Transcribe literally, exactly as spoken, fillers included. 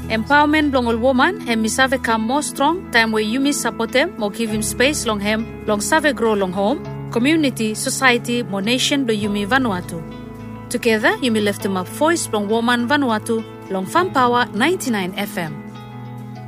Empowerment long all woman and me save come more strong time where you me support them more give him space long him long save grow long home community society more nation do you me Vanuatu. Together you me lift him up voice long woman Vanuatu long Fun Power ninety-nine F M.